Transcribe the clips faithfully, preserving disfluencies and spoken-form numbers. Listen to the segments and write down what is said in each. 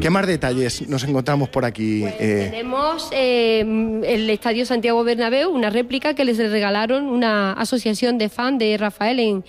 ¿Qué más detalles nos encontramos por aquí? Pues eh... Tenemos eh, el Estadio Santiago Bernabéu, una réplica que les regalaron una asociación de fans de Rafael en,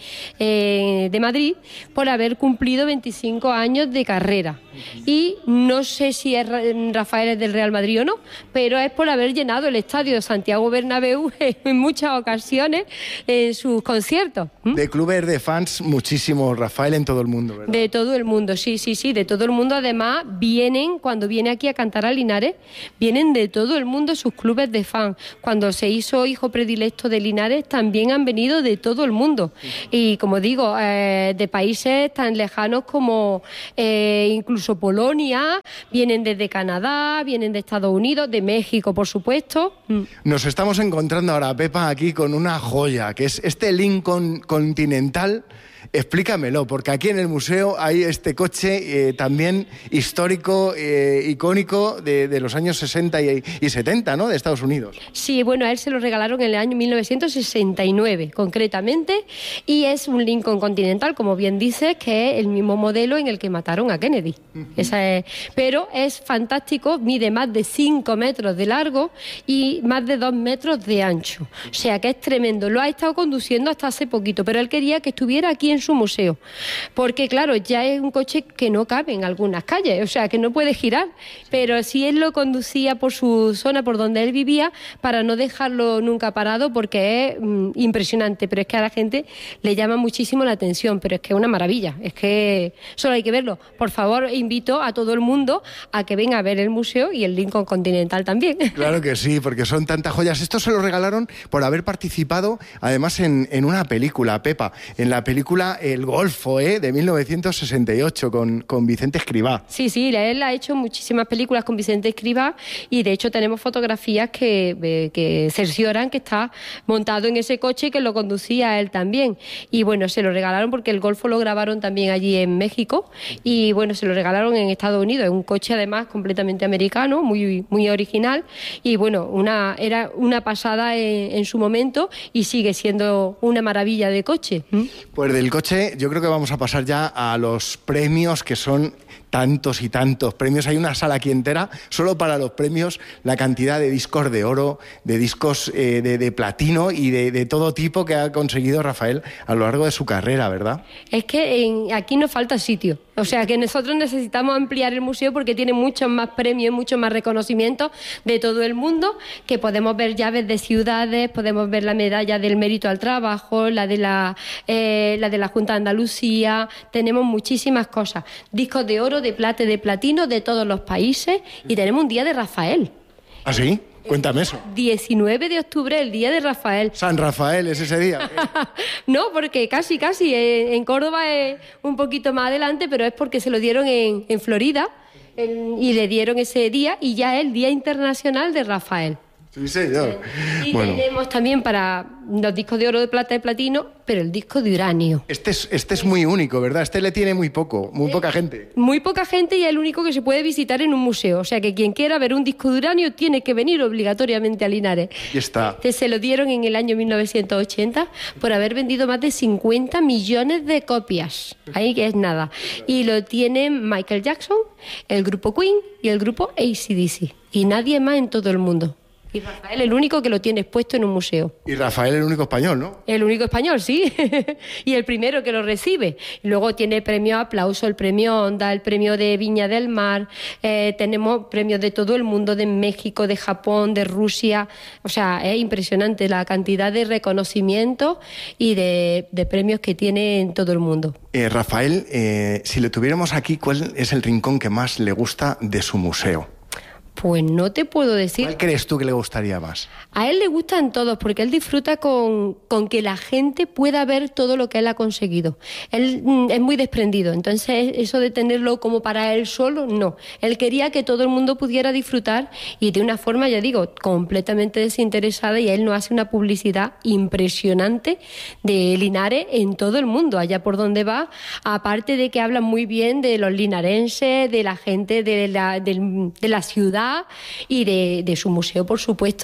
eh, de Madrid por haber cumplido veinticinco años de carrera. Y no sé si es Rafael es del Real Madrid o no, pero es por haber llenado el Estadio de Santiago Bernabéu en muchas ocasiones en sus conciertos. ¿Mm? De clubes de fans, muchísimo Rafael en todo el mundo, ¿verdad? De todo el mundo, sí, sí, sí, de todo el mundo. Además, vienen, cuando viene aquí a cantar a Linares, vienen de todo el mundo sus clubes de fans. Cuando se hizo hijo predilecto de Linares, también han venido de todo el mundo. Y como digo, eh, de países tan lejanos como eh, incluso Polonia, vienen desde Canadá, vienen de Estados Unidos, de México, por supuesto. Nos estamos encontrando ahora, Pepa, aquí con una joya, que es este Lincoln Continental. Explícamelo, porque aquí en el museo hay este coche eh, también histórico, eh, icónico de, de los años sesenta y, y setenta, ¿no?, de Estados Unidos. Sí, bueno, a él se lo regalaron en el año mil novecientos sesenta y nueve, concretamente, y es un Lincoln Continental, como bien dices, que es el mismo modelo en el que mataron a Kennedy. Uh-huh. Esa es, pero es fantástico, mide más de cinco metros de largo y más de dos metros de ancho. O sea que es tremendo. Lo ha estado conduciendo hasta hace poquito, pero él quería que estuviera aquí en su museo, porque claro, ya es un coche que no cabe en algunas calles, o sea, que no puede girar, pero sí él lo conducía por su zona, por donde él vivía, para no dejarlo nunca parado, porque es mm, impresionante, pero es que a la gente le llama muchísimo la atención, pero es que es una maravilla, es que solo hay que verlo. Por favor, invito a todo el mundo a que venga a ver el museo y el Lincoln Continental también. Claro que sí, porque son tantas joyas. Esto se lo regalaron por haber participado, además, en, en una película, Pepa, en la película El Golfo, ¿eh?, de mil novecientos sesenta y ocho, con, con Vicente Escribá. Sí, sí, él ha hecho muchísimas películas con Vicente Escribá y de hecho tenemos fotografías que, eh, que cercioran que está montado en ese coche y que lo conducía él también. Y bueno, se lo regalaron porque el Golfo lo grabaron también allí en México y bueno, se lo regalaron en Estados Unidos. Es un coche además completamente americano, muy, muy original y bueno, una, era una pasada en, en su momento y sigue siendo una maravilla de coche. ¿Mm? Pues del coche yo creo que vamos a pasar ya a los premios, que son tantos y tantos premios. Hay una sala aquí entera solo para los premios, la cantidad de discos de oro, de discos eh, de, de platino y de, de todo tipo que ha conseguido Rafael a lo largo de su carrera, ¿verdad? Es que en, aquí nos falta sitio. O sea, que nosotros necesitamos ampliar el museo porque tiene muchos más premios, muchos más reconocimientos de todo el mundo, que podemos ver llaves de ciudades, podemos ver la medalla del mérito al trabajo, la de la, eh, la de la Junta de Andalucía, tenemos muchísimas cosas. Discos de oro, de plata y de platino de todos los países y tenemos un día de Rafael. ¿Ah, sí? Cuéntame eso. diecinueve de octubre, el día de Rafael. San Rafael es ese día. No, porque casi, casi. En Córdoba es un poquito más adelante, pero es porque se lo dieron en, en Florida en, y le dieron ese día y ya es el Día Internacional de Rafael. Sí, señor. Y bueno. tenemos también para los discos de oro, de plata y platino, pero el disco de uranio. Este es, este es muy único, ¿verdad? Este le tiene muy poco, muy poca gente. Muy poca gente y es el único que se puede visitar en un museo. O sea que quien quiera ver un disco de uranio tiene que venir obligatoriamente a Linares. Y está. Este se lo dieron en el año mil novecientos ochenta por haber vendido más de cincuenta millones de copias. Ahí que es nada. Y lo tienen Michael Jackson, el grupo Queen y el grupo A C D C. Y nadie más en todo el mundo. Y Rafael el único que lo tiene expuesto en un museo. Y Rafael el único español, ¿no? El único español, sí. Y el primero que lo recibe. Luego tiene premio Aplauso, el premio Onda, el premio de Viña del Mar. Eh, tenemos premios de todo el mundo, de México, de Japón, de Rusia. O sea, es impresionante la cantidad de reconocimientos y de, de premios que tiene en todo el mundo. Eh, Rafael, eh, si le tuviéramos aquí, ¿cuál es el rincón que más le gusta de su museo? Pues no te puedo decir. ¿Cuál crees tú que le gustaría más? A él le gustan todos porque él disfruta con, con que la gente pueda ver todo lo que él ha conseguido. Él mm, es muy desprendido, entonces eso de tenerlo como para él solo, no. Él quería que todo el mundo pudiera disfrutar y de una forma, ya digo, completamente desinteresada, y él nos hace una publicidad impresionante de Linares en todo el mundo, allá por donde va, aparte de que habla muy bien de los linarenses, de la gente de la, de, de la ciudad y de, de su museo, por supuesto.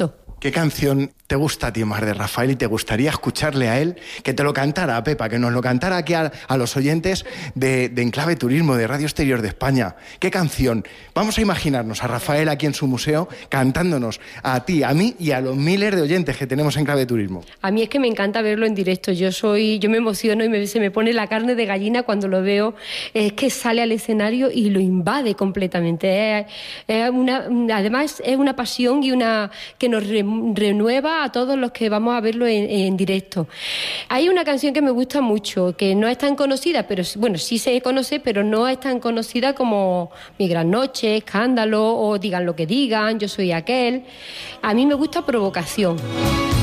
¿Qué canción te gusta a ti más de Rafael y te gustaría escucharle a él? Que te lo cantara, Pepa, que nos lo cantara aquí a, a los oyentes de, de Enclave Turismo, de Radio Exterior de España. ¿Qué canción? Vamos a imaginarnos a Rafael aquí en su museo cantándonos a ti, a mí y a los miles de oyentes que tenemos en Enclave Turismo. A mí es que me encanta verlo en directo. Yo soy, yo me emociono y me, se me pone la carne de gallina cuando lo veo. Es que sale al escenario y lo invade completamente. Es, es una, además es una pasión y una que nos re, renueva a todos los que vamos a verlo en, en directo. Hay una canción que me gusta mucho, que no es tan conocida, pero bueno, sí se conoce, pero no es tan conocida como Mi Gran Noche, Escándalo o Digan lo que digan, Yo soy aquel. A mí me gusta Provocación.